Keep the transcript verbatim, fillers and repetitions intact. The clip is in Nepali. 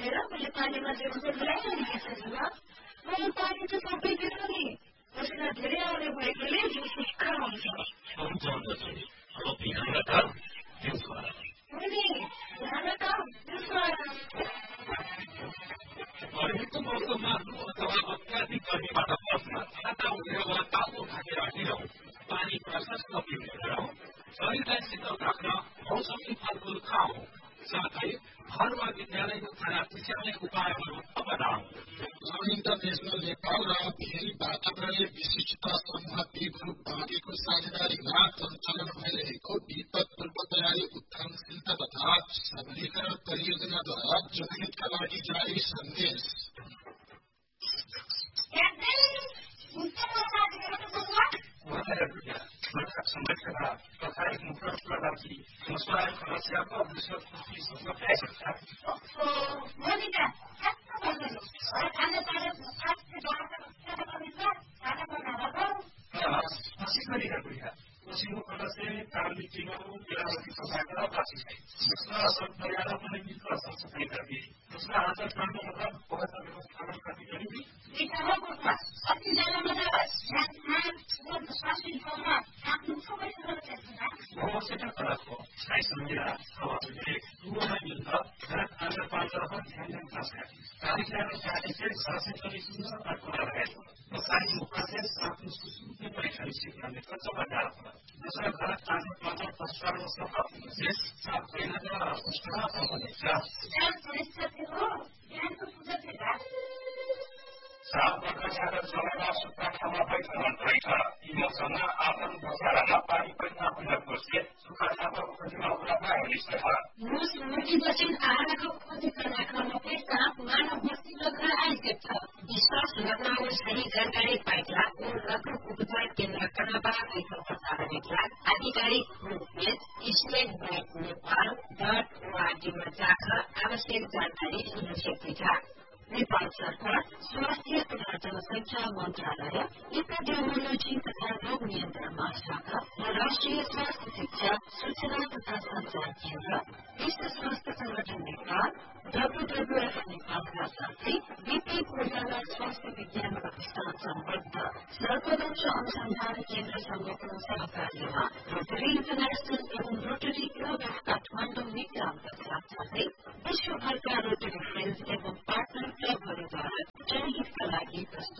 भनेर मैले पानीमा जेबुको ल्याइरहेको छु ल मैले पानी त सबै दिनु नि पसिना धेरै आउने भएकोले जिउ सुक्खा हुन्छ हुन्छ हुन्छ छोरी अब बिहान काम दिउँसो अनि बिहान काम दिउँसो गर्मीको मौसममा लु अथवा अत्याधिक गर्मीबाट बस्न छाता उडेर वा तातो ढाकेर हिँडौँ पानी प्रशस्त पिउने गरौँ शरीरलाई शीतल राख्न मौसमी फलफुल खाऊ साथै घर वा विद्यालयको खाना चिस्याउने उपायहरू अपनाऊ इन्टरनेशनल नेपाल र भेरी वातावरणीय विशिष्टता समूह बी ग्रुप भागेको साझेदारीमा सञ्चालन भइरहेको विपद पूर्व तयारी उत्थानशीलता तथा सबलीकरण परियोजनाद्वारा जनहितका लागि जारी सन्देश संरक्षणा प्रसारित मुख्य लागि मसवारी समस्याको विश्वसनीय समस्या सक्छ मोनिका खाना पानी फास्ट खाना बनाएर पछि गरिरहेको पश्चिमको प्रदेशले प्रारम्भिक जीवनको बेलावती सभाका बाँचिसके यसमा सत्याएर पनि मित्र संस्थाई गरी यसमा आज प्रान्त मतलब बहुत व्यवस्थापन प्रति पनि विचारको कतिजना मतलब स्वास्थ्य ठाउँमा आफ्नो सबै सुरक्षा भौसेटा तलबको स्थायी समितिरा सभासदले पूर्ण मिल्दा भारत आन्ध्र पाल्दरह ध्यान सक्छ कार्यक्रम कार्यक्रम शासनले सुन्दर कुरा रहेको बसाई मुखले आफ्नो सुसुके परीक्षा सिक्ने खर्च बजार जसले भारत आन्ध्र पाल्दर प्रस्ताव सफल विशेष सात महिनाका पुस्तक बनेका ज्ञान परिषदको ज्ञानको सुझाव सात वर्षका समयमा सुक्खा ठाउँमा बैठक भएका यी मौसममा आफन बसारमा पानी पैसा हुनको से सुक्खा ठाउँमा उपजीमा उपलब्ध हुनेछ मुस मुठी दक्षिण आहारको खोजीका राख्नमा पैसा मानव बस्ती लगेर आइसक्छ विश्वास लगाउन सही जानकारी पाइला उन रकम उपचार केन्द्र कनाबाको प्रसारणका आधिकारिक रूपले स्टेट बैंक नेपाल डट ओआरजीमा जाकर आवश्यक जानकारी लिन सक्छ नेपाल सरकार स्वास्थ्य तथा जनसंख्या मन्त्रालय एपिडेमियोलोजी तथा रोग नियन्त्रण महाशाखा र राष्ट्रिय स्वास्थ्य शिक्षा सूचना तथा संचार केन्द्र विश्व स्वास्थ्य संगठन नेपाल डब्ल्यूडब्ल्यूएफ नेपालका साथै बीपी कोइराला स्वास्थ्य विज्ञान प्रतिष्ठान सम्बद्ध सर्ववंश अनुसन्धान केन्द्रसँगको सहकार्यमा रोटरी इन्टरनेशनल एवं रोटरी क्लब अफ काठमाडौँ निगरामका साथसाथै विश्वभरका रोटरी फ्रेन्ड्स एवं पार्टनर क्लबहरूद्वारा जनहितका लागि प्रस्तुत